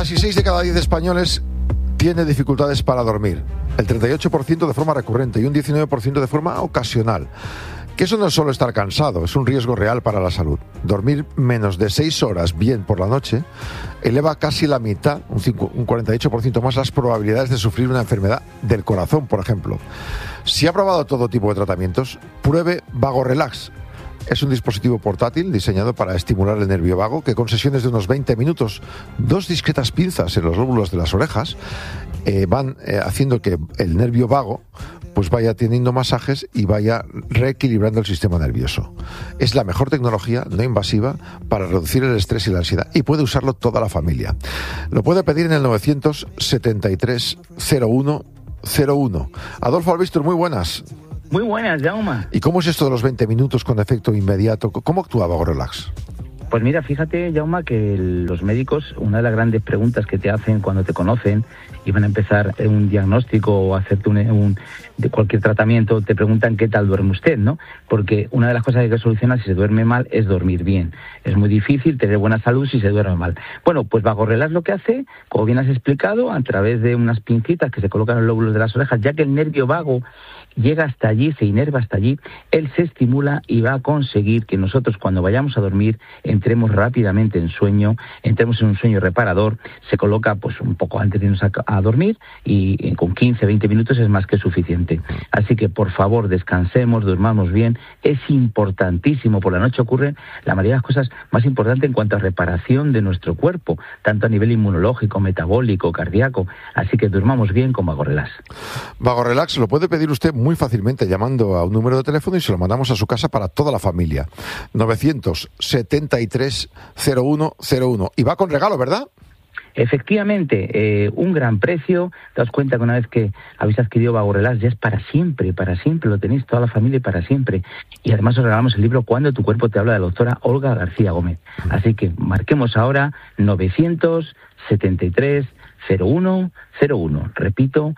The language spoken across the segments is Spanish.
casi 6 de cada 10 españoles tiene dificultades para dormir. El 38% de forma recurrente y un 19% de forma ocasional. Que eso no es solo estar cansado, es un riesgo real para la salud. Dormir menos de 6 horas bien por la noche eleva casi la mitad, un 48% más, las probabilidades de sufrir una enfermedad del corazón, por ejemplo. Si ha probado todo tipo de tratamientos, pruebe Vago Relax. Es un dispositivo portátil diseñado para estimular el nervio vago que con sesiones de unos 20 minutos, 2 discretas pinzas en los lóbulos de las orejas van haciendo que el nervio vago pues vaya teniendo masajes y vaya reequilibrando el sistema nervioso. Es la mejor tecnología no invasiva para reducir el estrés y la ansiedad y puede usarlo toda la familia. Lo puede pedir en el 973 01 01. Adolfo Albistur, muy buenas. Muy buenas, Jaume. ¿Y cómo es esto de los 20 minutos con efecto inmediato? ¿Cómo actúa Vago Relax? Pues mira, fíjate, Jaume, que los médicos, una de las grandes preguntas que te hacen cuando te conocen y van a empezar un diagnóstico o hacerte de cualquier tratamiento, te preguntan qué tal duerme usted, ¿no? Porque una de las cosas que hay que solucionar si se duerme mal es dormir bien. Es muy difícil tener buena salud si se duerme mal. Bueno, pues Vago Relax lo que hace, como bien has explicado, a través de unas pincitas que se colocan en los lóbulos de las orejas, ya que el nervio vago llega hasta allí, se inerva hasta allí, él se estimula y va a conseguir que nosotros cuando vayamos a dormir entremos rápidamente en sueño, entremos en un sueño reparador, se coloca pues un poco antes de irnos a dormir y con 15-20 minutos es más que suficiente. Así que por favor descansemos, durmamos bien, es importantísimo, por la noche ocurren la mayoría de las cosas más importantes en cuanto a reparación de nuestro cuerpo, tanto a nivel inmunológico, metabólico, cardíaco, así que durmamos bien con Vago Relax. Vago Relax lo puede pedir usted muy fácilmente llamando a un número de teléfono y se lo mandamos a su casa para toda la familia. 973 01 01. Y va con regalo, ¿verdad? Efectivamente, un gran precio. Te das cuenta que una vez que habéis adquirido Vago Relax ya es para siempre, lo tenéis toda la familia y para siempre. Y además os regalamos el libro Cuando tu cuerpo te habla, de la doctora Olga García Gómez. Así que marquemos ahora 973 01 01. Repito,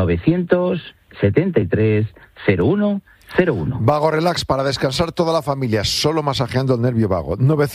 973 01 01. Vago Relax para descansar toda la familia, solo masajeando el nervio vago.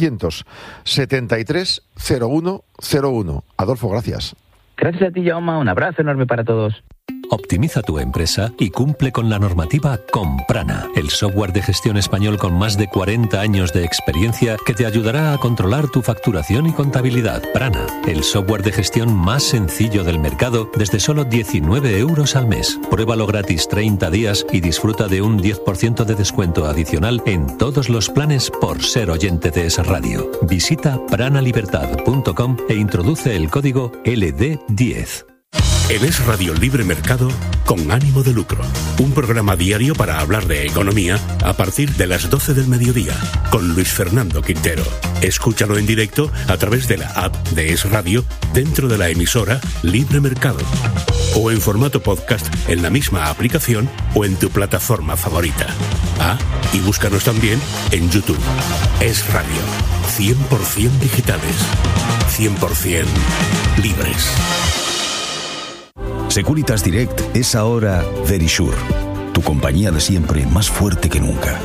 973 01 01. Adolfo, gracias. Gracias a ti, Jaume. Un abrazo enorme para todos. Optimiza tu empresa y cumple con la normativa con Prana, el software de gestión español con más de 40 años de experiencia que te ayudará a controlar tu facturación y contabilidad. Prana, el software de gestión más sencillo del mercado desde solo 19 euros al mes. Pruébalo gratis 30 días y disfruta de un 10% de descuento adicional en todos los planes por ser oyente de Es Radio. Visita pranalibertad.com e introduce el código LD10. En Es Radio Libre Mercado, con ánimo de lucro. Un programa diario para hablar de economía a partir de las 12 del mediodía, con Luis Fernando Quintero. Escúchalo en directo a través de la app de Es Radio dentro de la emisora Libre Mercado. O en formato podcast en la misma aplicación o en tu plataforma favorita. Ah, y búscanos también en YouTube. Es Radio. 100% digitales. 100% libres. Securitas Direct es ahora Verisure, tu compañía de siempre más fuerte que nunca.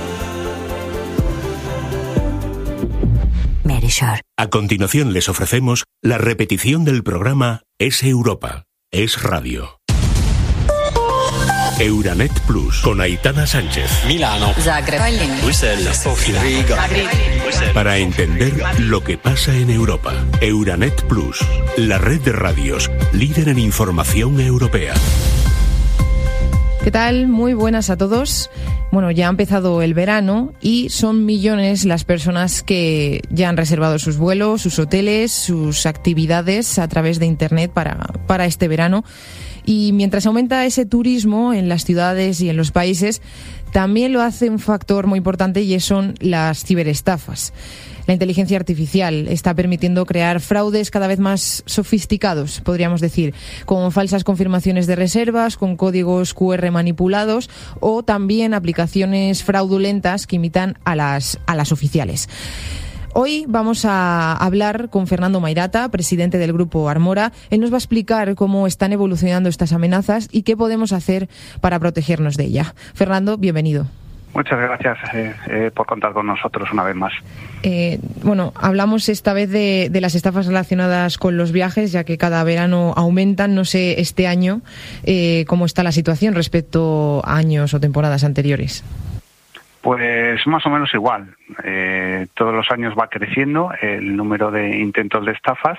Verisure. A continuación les ofrecemos la repetición del programa Es Europa, Es Radio. Euranet Plus con Aitana Sánchez. Milano, Zagreb, Bruselas, Riga, Madrid. Para entender lo que pasa en Europa. Euranet Plus, la red de radios líder en información europea. ¿Qué tal? Muy buenas a todos. Bueno, ya ha empezado el verano y son millones las personas que ya han reservado sus vuelos, sus hoteles, sus actividades a través de Internet para este verano. Y mientras aumenta ese turismo en las ciudades y en los países, también lo hace un factor muy importante y son las ciberestafas. La inteligencia artificial está permitiendo crear fraudes cada vez más sofisticados, podríamos decir, con falsas confirmaciones de reservas, con códigos QR manipulados o también aplicaciones fraudulentas que imitan a las oficiales. Hoy vamos a hablar con Fernando Mairata, presidente del Grupo Armora. Él nos va a explicar cómo están evolucionando estas amenazas y qué podemos hacer para protegernos de ella. Fernando, bienvenido. Muchas gracias por contar con nosotros una vez más. Bueno, hablamos esta vez de las estafas relacionadas con los viajes, ya que cada verano aumentan. No sé este año cómo está la situación respecto a años o temporadas anteriores. Pues más o menos igual. Todos los años va creciendo el número de intentos de estafas.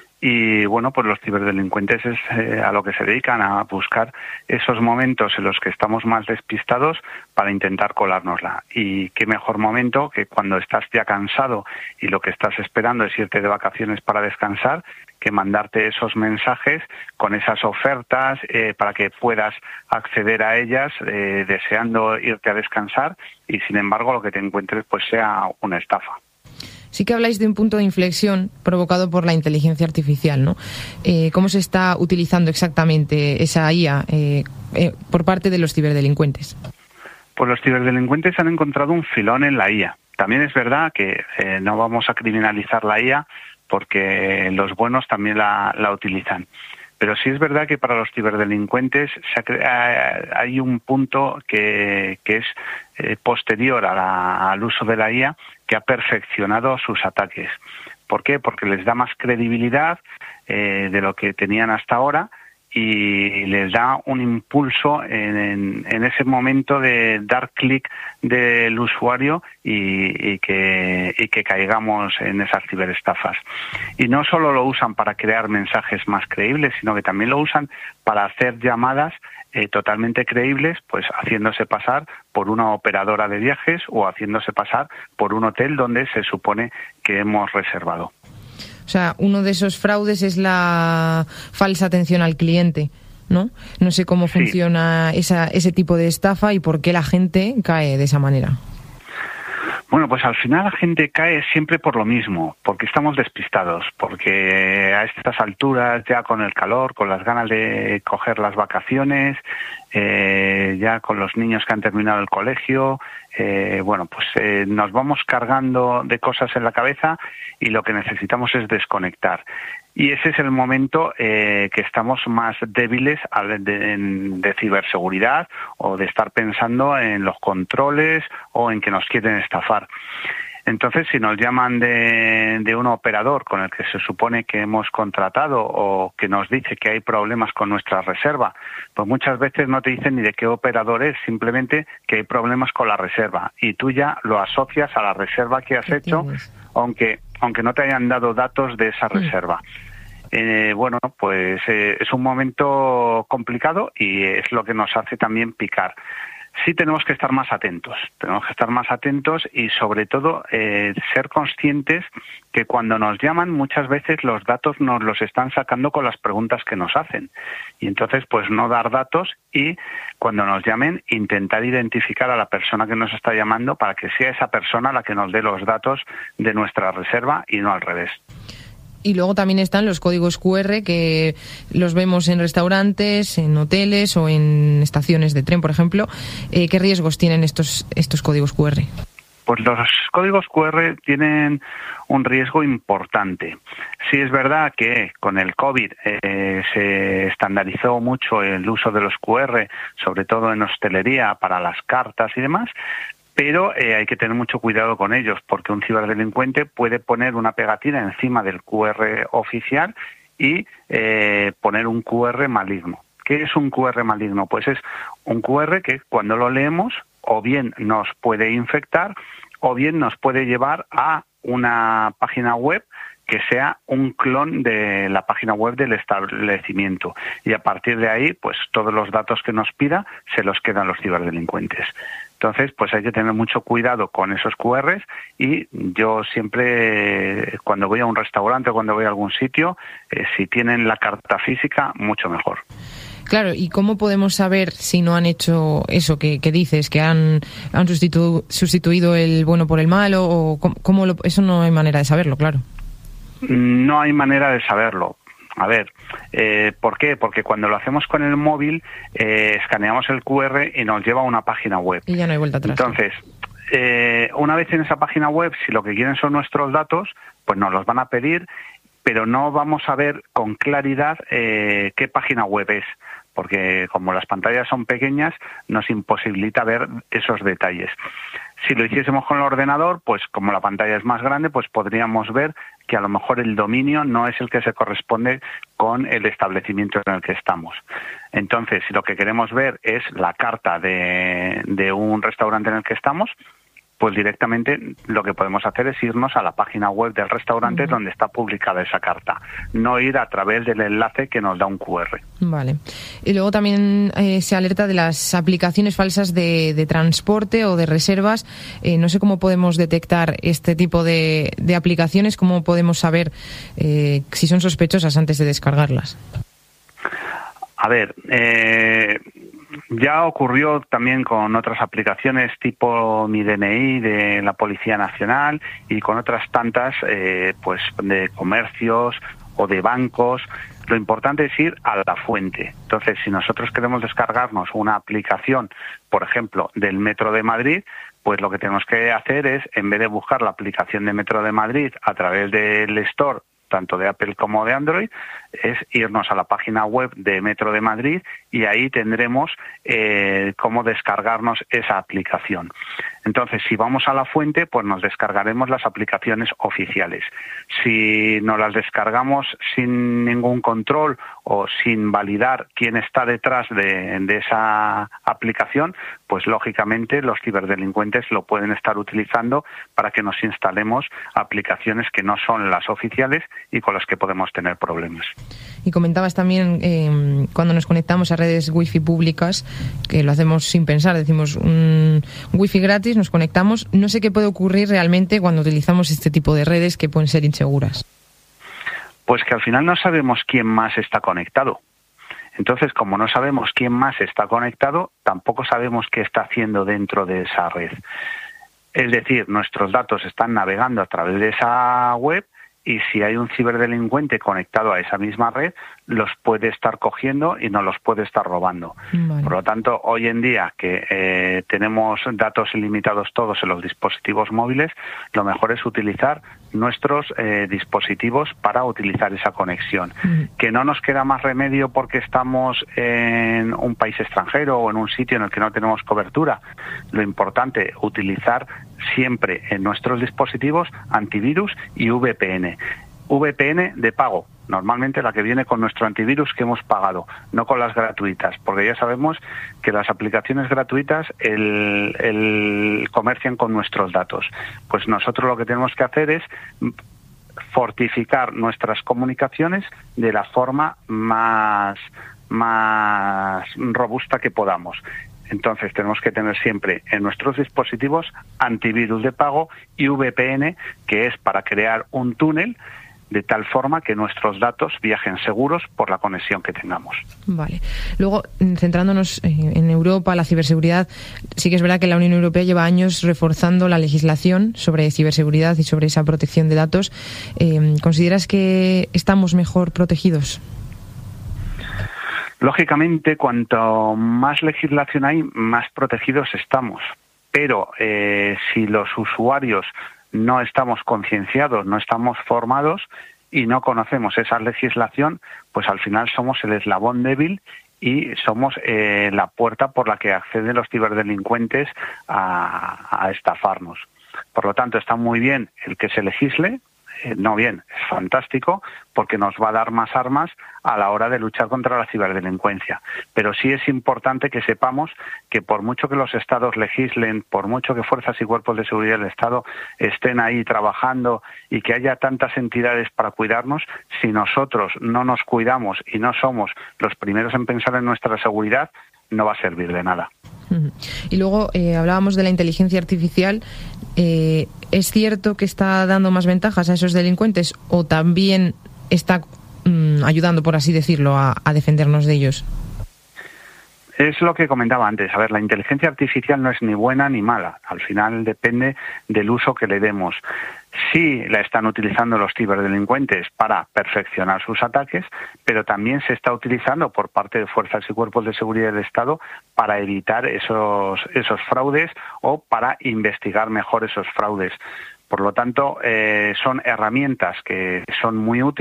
Y bueno, pues los ciberdelincuentes es a lo que se dedican, a buscar esos momentos en los que estamos más despistados para intentar colárnosla. Y qué mejor momento que cuando estás ya cansado y lo que estás esperando es irte de vacaciones para descansar, que mandarte esos mensajes con esas ofertas para que puedas acceder a ellas deseando irte a descansar y sin embargo lo que te encuentres pues sea una estafa. Sí que habláis de un punto de inflexión provocado por la inteligencia artificial, ¿no? ¿Cómo se está utilizando exactamente esa IA por parte de los ciberdelincuentes? Pues los ciberdelincuentes han encontrado un filón en la IA. También es verdad que no vamos a criminalizar la IA porque los buenos también la utilizan. Pero sí es verdad que para los ciberdelincuentes hay un punto que es posterior al uso de la IA que ha perfeccionado sus ataques. ¿Por qué? Porque les da más credibilidad de lo que tenían hasta ahora y les da un impulso en ese momento de dar clic del usuario y que caigamos en esas ciberestafas. Y no solo lo usan para crear mensajes más creíbles, sino que también lo usan para hacer llamadas totalmente creíbles, pues haciéndose pasar por una operadora de viajes o haciéndose pasar por un hotel donde se supone que hemos reservado. O sea, uno de esos fraudes es la falsa atención al cliente, ¿no? No sé cómo funciona ese tipo de estafa y por qué la gente cae de esa manera. Bueno, pues al final la gente cae siempre por lo mismo, porque estamos despistados, porque a estas alturas, ya con el calor, con las ganas de coger las vacaciones, ya con los niños que han terminado el colegio, nos vamos cargando de cosas en la cabeza y lo que necesitamos es desconectar. Y ese es el momento que estamos más débiles de ciberseguridad o de estar pensando en los controles o en que nos quieren estafar. Entonces, si nos llaman de un operador con el que se supone que hemos contratado o que nos dice que hay problemas con nuestra reserva, pues muchas veces no te dicen ni de qué operador es, simplemente que hay problemas con la reserva y tú ya lo asocias a la reserva que has hecho, aunque no te hayan dado datos de esa reserva. Es un momento complicado y es lo que nos hace también picar. Sí tenemos que estar más atentos y sobre todo ser conscientes que cuando nos llaman muchas veces los datos nos los están sacando con las preguntas que nos hacen y entonces pues no dar datos y cuando nos llamen intentar identificar a la persona que nos está llamando para que sea esa persona la que nos dé los datos de nuestra reserva y no al revés. Y luego también están los códigos QR que los vemos en restaurantes, en hoteles o en estaciones de tren, por ejemplo. ¿Qué riesgos tienen estos códigos QR? Pues los códigos QR tienen un riesgo importante. Sí es verdad que con el COVID se estandarizó mucho el uso de los QR, sobre todo en hostelería, para las cartas y demás, pero hay que tener mucho cuidado con ellos porque un ciberdelincuente puede poner una pegatina encima del QR oficial y poner un QR maligno. ¿Qué es un QR maligno? Pues es un QR que cuando lo leemos o bien nos puede infectar o bien nos puede llevar a una página web que sea un clon de la página web del establecimiento. Y a partir de ahí, pues todos los datos que nos pida se los quedan los ciberdelincuentes. Entonces, pues hay que tener mucho cuidado con esos QRs y yo siempre, cuando voy a un restaurante o cuando voy a algún sitio, si tienen la carta física, mucho mejor. Claro, ¿y cómo podemos saber si no han hecho eso que dices, que han sustituido el bueno por el malo? O eso no hay manera de saberlo, claro. No hay manera de saberlo. A ver, ¿por qué? Porque cuando lo hacemos con el móvil, escaneamos el QR y nos lleva a una página web. Y ya no hay vuelta atrás. Entonces, una vez en esa página web, si lo que quieren son nuestros datos, pues nos los van a pedir, pero no vamos a ver con claridad qué página web es. porque como las pantallas son pequeñas, nos imposibilita ver esos detalles. Si lo hiciésemos con el ordenador, pues como la pantalla es más grande, pues podríamos ver que a lo mejor el dominio no es el que se corresponde con el establecimiento en el que estamos. Entonces, si lo que queremos ver es la carta de un restaurante en el que estamos, pues directamente lo que podemos hacer es irnos a la página web del restaurante donde está publicada esa carta, no ir a través del enlace que nos da un QR. Vale. Y luego también se alerta de las aplicaciones falsas de transporte o de reservas. No sé cómo podemos detectar este tipo de aplicaciones, cómo podemos saber si son sospechosas antes de descargarlas. A ver, ya ocurrió también con otras aplicaciones tipo Mi DNI de la Policía Nacional y con otras tantas pues de comercios o de bancos. Lo importante es ir a la fuente. Entonces, si nosotros queremos descargarnos una aplicación, por ejemplo, del Metro de Madrid, pues lo que tenemos que hacer es, en vez de buscar la aplicación de Metro de Madrid a través del Store, tanto de Apple como de Android, es irnos a la página web de Metro de Madrid y ahí tendremos cómo descargarnos esa aplicación. Entonces, si vamos a la fuente, pues nos descargaremos las aplicaciones oficiales. Si nos las descargamos sin ningún control o sin validar quién está detrás de esa aplicación, pues lógicamente los ciberdelincuentes lo pueden estar utilizando para que nos instalemos aplicaciones que no son las oficiales y con las que podemos tener problemas. Y comentabas también cuando nos conectamos a redes wifi públicas, que lo hacemos sin pensar, decimos un wifi gratis, nos conectamos. No sé qué puede ocurrir realmente cuando utilizamos este tipo de redes que pueden ser inseguras. Pues que al final no sabemos quién más está conectado. Entonces, como no sabemos quién más está conectado, tampoco sabemos qué está haciendo dentro de esa red. Es decir, nuestros datos están navegando a través de esa web y si hay un ciberdelincuente conectado a esa misma red, los puede estar cogiendo y nos los puede estar robando. Vale. Por lo tanto, hoy en día que tenemos datos ilimitados todos en los dispositivos móviles, lo mejor es utilizar nuestros dispositivos para utilizar esa conexión. Que no nos queda más remedio porque estamos en un país extranjero o en un sitio en el que no tenemos cobertura. Lo importante, utilizar siempre en nuestros dispositivos antivirus y VPN. VPN de pago, normalmente la que viene con nuestro antivirus que hemos pagado, no con las gratuitas, porque ya sabemos que las aplicaciones gratuitas comercian con nuestros datos. Pues nosotros lo que tenemos que hacer es fortificar nuestras comunicaciones de la forma más robusta que podamos. Entonces tenemos que tener siempre en nuestros dispositivos antivirus de pago y VPN, que es para crear un túnel de tal forma que nuestros datos viajen seguros por la conexión que tengamos. Vale. Luego, centrándonos en Europa, la ciberseguridad, sí que es verdad que la Unión Europea lleva años reforzando la legislación sobre ciberseguridad y sobre esa protección de datos. ¿Consideras que estamos mejor protegidos? Lógicamente, cuanto más legislación hay, más protegidos estamos. Pero si los usuarios no estamos concienciados, no estamos formados y no conocemos esa legislación, pues al final somos el eslabón débil y somos la puerta por la que acceden los ciberdelincuentes a estafarnos. Por lo tanto, está muy bien el que se legisle, no bien, es fantástico porque nos va a dar más armas a la hora de luchar contra la ciberdelincuencia. Pero sí es importante que sepamos que por mucho que los estados legislen, por mucho que fuerzas y cuerpos de seguridad del Estado estén ahí trabajando y que haya tantas entidades para cuidarnos, si nosotros no nos cuidamos y no somos los primeros en pensar en nuestra seguridad, no va a servir de nada. Y luego hablábamos de la inteligencia artificial. ¿Es cierto que está dando más ventajas a esos delincuentes o también está ayudando, por así decirlo, a defendernos de ellos? Es lo que comentaba antes. A ver, la inteligencia artificial no es ni buena ni mala. Al final depende del uso que le demos. Sí la están utilizando los ciberdelincuentes para perfeccionar sus ataques, pero también se está utilizando por parte de fuerzas y cuerpos de seguridad del Estado para evitar esos fraudes o para investigar mejor esos fraudes. Por lo tanto, son herramientas que son muy útiles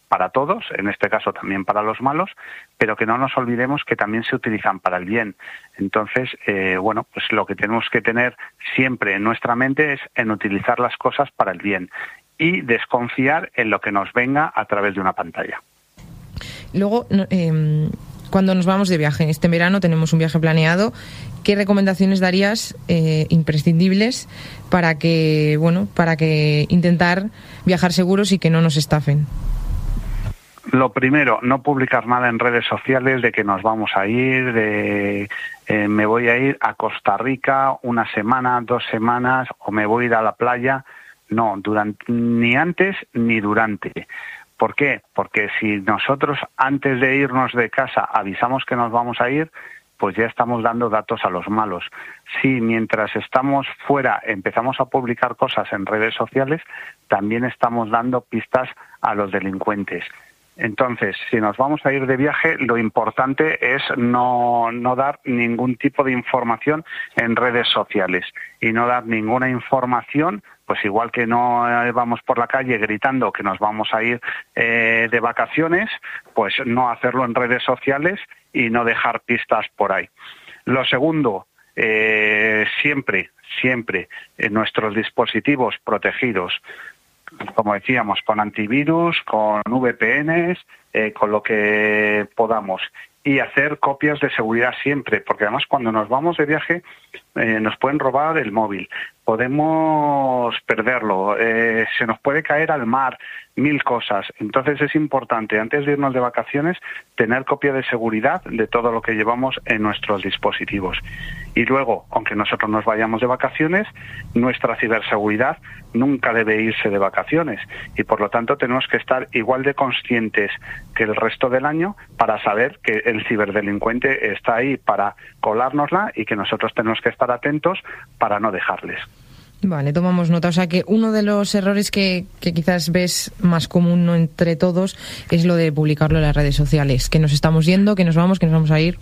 para todos, en este caso también para los malos, pero que no nos olvidemos que también se utilizan para el bien. Entonces, pues lo que tenemos que tener siempre en nuestra mente es en utilizar las cosas para el bien y desconfiar en lo que nos venga a través de una pantalla. Luego, cuando nos vamos de viaje, este verano tenemos un viaje planeado, ¿qué recomendaciones darías imprescindibles para que intentar viajar seguros y que no nos estafen? Lo primero, no publicar nada en redes sociales de que nos vamos a ir, me voy a ir a Costa Rica 1 semana, 2 semanas, o me voy a ir a la playa. No, ni antes ni durante. ¿Por qué? Porque si nosotros antes de irnos de casa avisamos que nos vamos a ir, pues ya estamos dando datos a los malos. Si mientras estamos fuera empezamos a publicar cosas en redes sociales, también estamos dando pistas a los delincuentes. Entonces, si nos vamos a ir de viaje, lo importante es no dar ningún tipo de información en redes sociales y no dar ninguna información, pues igual que no vamos por la calle gritando que nos vamos a ir de vacaciones, pues no hacerlo en redes sociales y no dejar pistas por ahí. Lo segundo, siempre nuestros dispositivos protegidos, como decíamos, con antivirus, con VPNs, con lo que podamos. Y hacer copias de seguridad siempre, porque además cuando nos vamos de viaje nos pueden robar el móvil, podemos perderlo, se nos puede caer al mar, 1000 cosas. Entonces es importante, antes de irnos de vacaciones, tener copia de seguridad de todo lo que llevamos en nuestros dispositivos. Y luego, aunque nosotros nos vayamos de vacaciones, nuestra ciberseguridad nunca debe irse de vacaciones. Y por lo tanto tenemos que estar igual de conscientes que el resto del año para saber que el ciberdelincuente está ahí para colárnosla y que nosotros tenemos que estar atentos para no dejarles. Vale, tomamos nota. O sea que uno de los errores que quizás ves más común, ¿no?, entre todos es lo de publicarlo en las redes sociales. Que nos estamos yendo, que nos vamos a ir.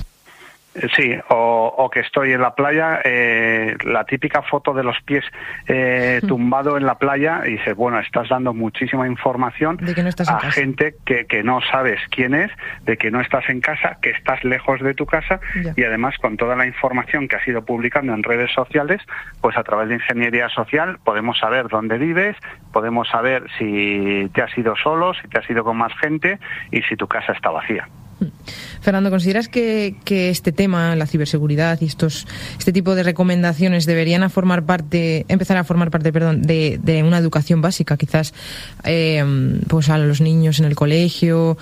Sí, o que estoy en la playa, la típica foto de los pies tumbado en la playa, y dices, bueno, estás dando muchísima información de que no estás en casa. Gente que no sabes quién es, de que no estás en casa, que estás lejos de tu casa, ya. Y además con toda la información que has ido publicando en redes sociales, pues a través de ingeniería social podemos saber dónde vives, podemos saber si te has ido solo, si te has ido con más gente y si tu casa está vacía. Fernando, ¿consideras que este tema, la ciberseguridad y este tipo de recomendaciones deberían empezar a formar parte de una educación básica, quizás pues a los niños en el colegio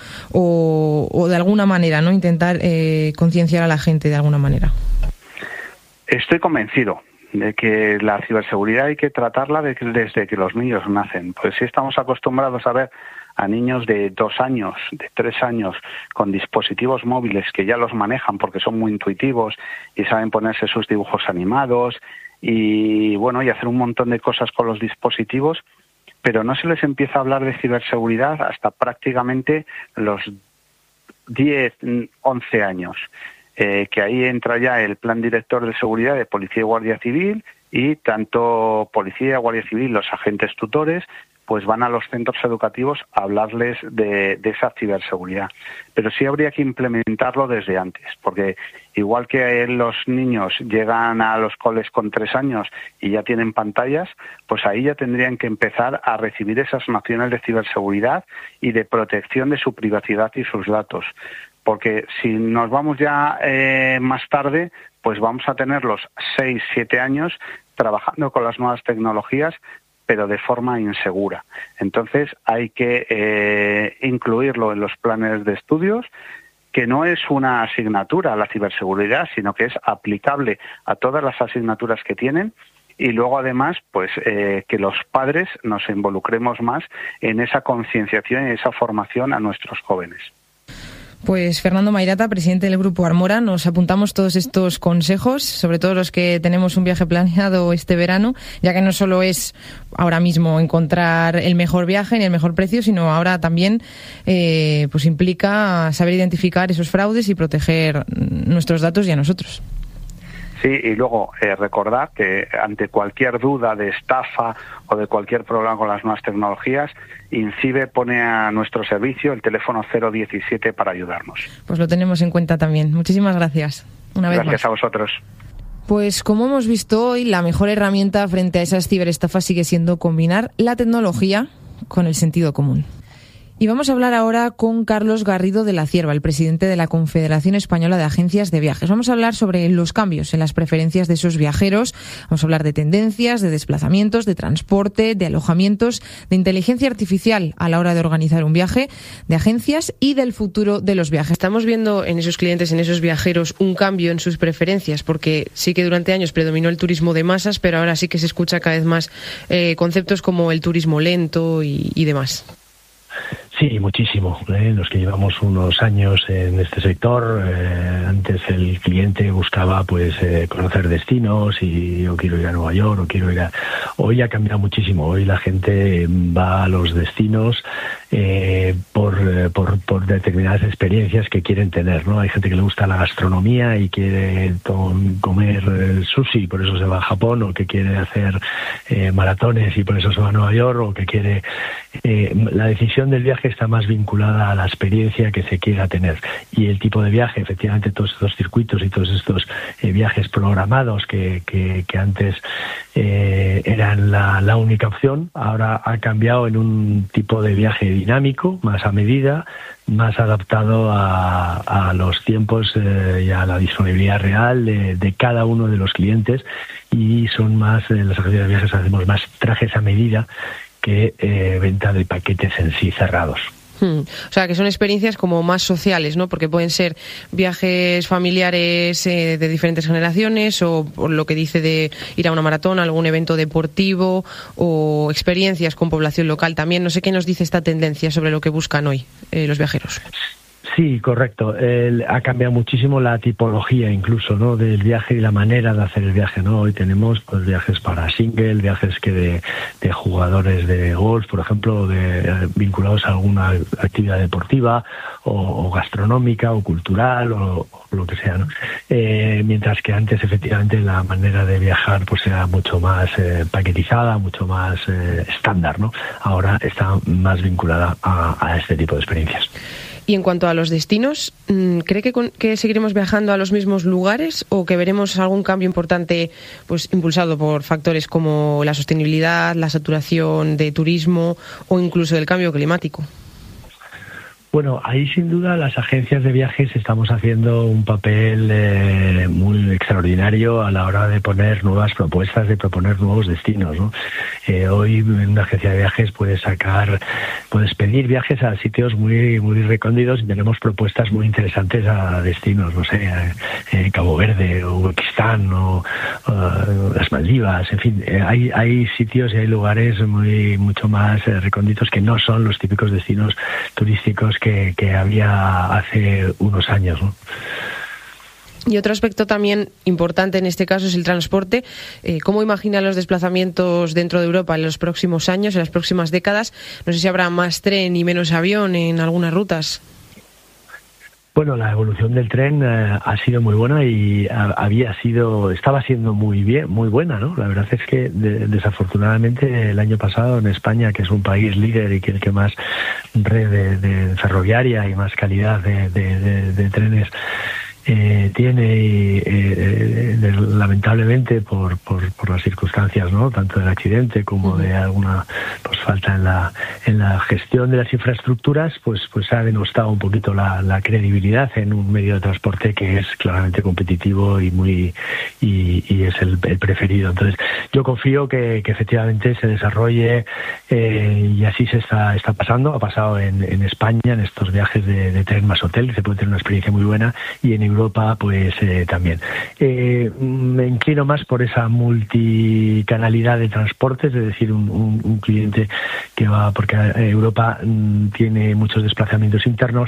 o de alguna manera, ¿no?, intentar concienciar a la gente de alguna manera? Estoy convencido de que la ciberseguridad hay que tratarla desde que los niños nacen. Pues si estamos acostumbrados a ver a niños de 2 años, de 3 años, con dispositivos móviles que ya los manejan porque son muy intuitivos y saben ponerse sus dibujos animados y hacer un montón de cosas con los dispositivos, pero no se les empieza a hablar de ciberseguridad hasta prácticamente los 10, 11 años, que ahí entra ya el Plan Director de Seguridad de Policía y Guardia Civil, y tanto Policía, Guardia Civil, los agentes tutores, pues van a los centros educativos a hablarles de esa ciberseguridad. Pero sí habría que implementarlo desde antes, porque igual que los niños llegan a los coles con 3 años y ya tienen pantallas, pues ahí ya tendrían que empezar a recibir esas nociones de ciberseguridad y de protección de su privacidad y sus datos. Porque si nos vamos ya más tarde, pues vamos a tener los 6, 7 años trabajando con las nuevas tecnologías, pero de forma insegura. Entonces hay que incluirlo en los planes de estudios, que no es una asignatura la ciberseguridad, sino que es aplicable a todas las asignaturas que tienen. Y luego, además, pues que los padres nos involucremos más en esa concienciación y esa formación a nuestros jóvenes. Pues Fernando Mairata, presidente del Grupo Armora, nos apuntamos todos estos consejos, sobre todo los que tenemos un viaje planeado este verano, ya que no solo es ahora mismo encontrar el mejor viaje ni el mejor precio, sino ahora también pues implica saber identificar esos fraudes y proteger nuestros datos y a nosotros. Sí, y luego recordar que ante cualquier duda de estafa o de cualquier problema con las nuevas tecnologías, INCIBE pone a nuestro servicio el teléfono 017 para ayudarnos. Pues lo tenemos en cuenta también. Muchísimas gracias. Una vez Gracias más. a vosotros. Pues como hemos visto hoy, la mejor herramienta frente a esas ciberestafas sigue siendo combinar la tecnología con el sentido común. Y vamos a hablar ahora con Carlos Garrido de la Cierva, el presidente de la Confederación Española de Agencias de Viajes. Vamos a hablar sobre los cambios en las preferencias de esos viajeros. Vamos a hablar de tendencias, de desplazamientos, de transporte, de alojamientos, de inteligencia artificial a la hora de organizar un viaje, de agencias y del futuro de los viajes. Estamos viendo en esos clientes, en esos viajeros, un cambio en sus preferencias, porque sí que durante años predominó el turismo de masas, pero ahora sí que se escucha cada vez más conceptos como el turismo lento y demás. Sí, muchísimo. Los que llevamos unos años en este sector, antes el cliente buscaba pues conocer destinos y yo quiero ir a Nueva York o quiero ir a... Hoy ha cambiado muchísimo. Hoy la gente va a los destinos por determinadas experiencias que quieren tener, ¿no? Hay gente que le gusta la gastronomía y quiere comer sushi, por eso se va a Japón, o que quiere hacer maratones y por eso se va a Nueva York, o que quiere... la decisión del viaje está más vinculada a la experiencia que se quiera tener, y el tipo de viaje, efectivamente, todos estos circuitos y todos estos viajes programados que antes eran la única opción, ahora ha cambiado en un tipo de viaje dinámico, más a medida, más adaptado a los tiempos y a la disponibilidad real de cada uno de los clientes, y son más, en las agencias de viajes hacemos más trajes a medida que venta de paquetes en sí cerrados. O sea, que son experiencias como más sociales, ¿no? Porque pueden ser viajes familiares de diferentes generaciones, o por lo que dice de ir a una maratón, a algún evento deportivo, o experiencias con población local también. No sé qué nos dice esta tendencia sobre lo que buscan hoy los viajeros. Sí, correcto. Ha cambiado muchísimo la tipología incluso, ¿no?, del viaje y la manera de hacer el viaje, ¿no? Hoy tenemos pues viajes para single, viajes que de jugadores de golf, por ejemplo, vinculados a alguna actividad deportiva o gastronómica o cultural o lo que sea, ¿no? Mientras que antes efectivamente la manera de viajar pues era mucho más paquetizada, mucho más estándar, ¿no? Ahora está más vinculada a este tipo de experiencias. Y en cuanto a los destinos, ¿cree que seguiremos viajando a los mismos lugares, o que veremos algún cambio importante pues impulsado por factores como la sostenibilidad, la saturación de turismo o incluso el cambio climático? Bueno, ahí sin duda las agencias de viajes estamos haciendo un papel muy extraordinario a la hora de poner nuevas propuestas, de proponer nuevos destinos, ¿no? Hoy en una agencia de viajes puedes pedir viajes a sitios muy muy recónditos, y tenemos propuestas muy interesantes a destinos, no sé, Cabo Verde o Uzbekistán o las Maldivas, en fin, hay sitios y hay lugares mucho más recónditos que no son los típicos destinos turísticos que había hace unos años, ¿no? Y otro aspecto también importante en este caso es el transporte. ¿Cómo imaginan los desplazamientos dentro de Europa en los próximos años, en las próximas décadas? No sé si habrá más tren y menos avión en algunas rutas. Bueno, la evolución del tren ha sido muy buena y estaba siendo muy buena, ¿no? La verdad es que desafortunadamente el año pasado en España, que es un país líder y que el que más red de ferroviaria y más calidad de trenes tiene, y lamentablemente por las circunstancias, ¿no?, tanto del accidente como de alguna pues falta en la gestión de las infraestructuras, pues ha denostado un poquito la credibilidad en un medio de transporte que es claramente competitivo y es el preferido. Entonces yo confío que efectivamente se desarrolle, y así se está pasando. Ha pasado en España, en estos viajes de tren más hotel, se puede tener una experiencia muy buena, y en Europa pues también. Me inclino más por esa multicanalidad de transportes, es decir, un cliente que va, porque Europa tiene muchos desplazamientos internos,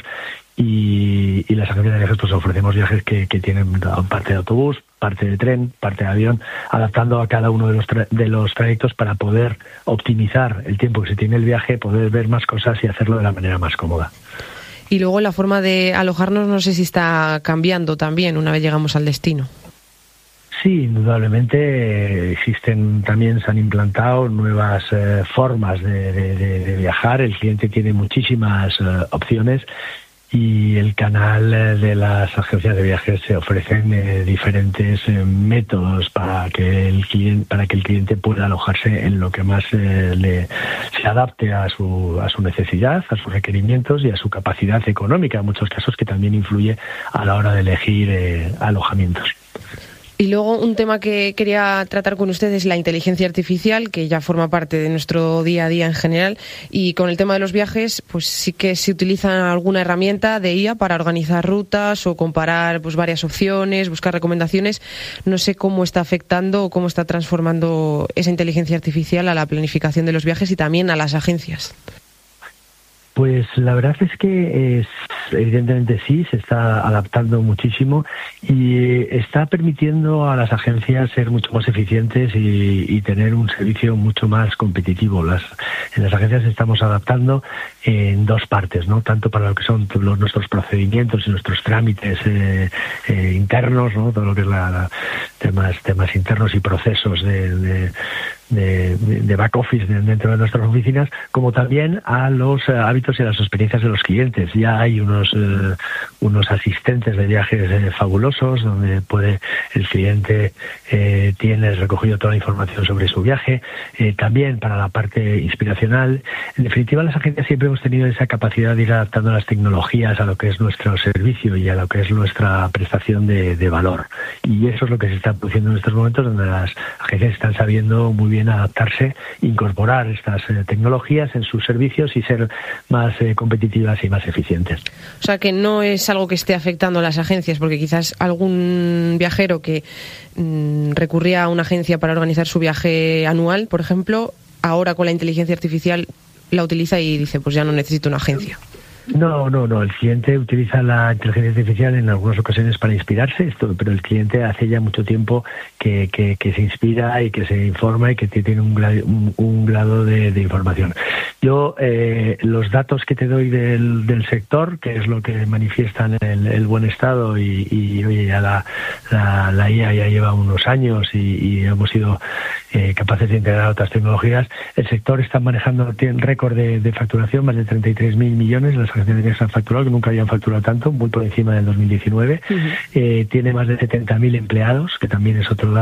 y las agencias de viajes pues ofrecemos viajes que tienen parte de autobús, parte de tren, parte de avión, adaptando a cada uno de los trayectos para poder optimizar el tiempo que se tiene el viaje, poder ver más cosas y hacerlo de la manera más cómoda. Y luego la forma de alojarnos no sé si está cambiando también una vez llegamos al destino. Sí, indudablemente también se han implantado nuevas formas de viajar. El cliente tiene muchísimas opciones y el canal de las agencias de viajes se ofrecen diferentes métodos para que el cliente pueda alojarse en lo que más se adapte a su necesidad, a sus requerimientos y a su capacidad económica, en muchos casos, que también influye a la hora de elegir alojamientos. Y luego un tema que quería tratar con ustedes es la inteligencia artificial, que ya forma parte de nuestro día a día en general. Y con el tema de los viajes, pues sí que se utiliza alguna herramienta de IA para organizar rutas o comparar pues varias opciones, buscar recomendaciones. No sé cómo está afectando o cómo está transformando esa inteligencia artificial a la planificación de los viajes y también a las agencias. Pues la verdad es que evidentemente sí, se está adaptando muchísimo y está permitiendo a las agencias ser mucho más eficientes y tener un servicio mucho más competitivo. En las agencias estamos adaptando en dos partes, ¿no? Tanto para lo que son nuestros procedimientos y nuestros trámites internos, ¿no? Todo lo que es temas internos y procesos de back office dentro de nuestras oficinas, como también a los hábitos y a las experiencias de los clientes. Ya hay unos asistentes de viajes fabulosos donde el cliente tiene recogido toda la información sobre su viaje, también para la parte inspiracional. En definitiva, las agencias siempre hemos tenido esa capacidad de ir adaptando las tecnologías a lo que es nuestro servicio y a lo que es nuestra prestación de valor, y eso es lo que se está produciendo en estos momentos, donde las agencias están sabiendo muy bien adaptarse, incorporar estas tecnologías en sus servicios y ser más competitivas y más eficientes. O sea, que no es algo que esté afectando a las agencias, porque quizás algún viajero que recurría a una agencia para organizar su viaje anual, por ejemplo, ahora con la inteligencia artificial la utiliza y dice, pues ya no necesito una agencia. No. El cliente utiliza la inteligencia artificial en algunas ocasiones para inspirarse, pero el cliente hace ya mucho tiempo que se inspira y que se informa y que tiene un grado de información. Yo, los datos que te doy del sector, que es lo que manifiestan el buen estado y oye, ya la IA ya lleva unos años y hemos sido capaces de integrar otras tecnologías. El sector está manejando récord de facturación, más de 33.000 millones. Las agencias de viajes han facturado, que nunca habían facturado tanto, muy por encima del 2019. Tiene más de 70.000 empleados, que también es otro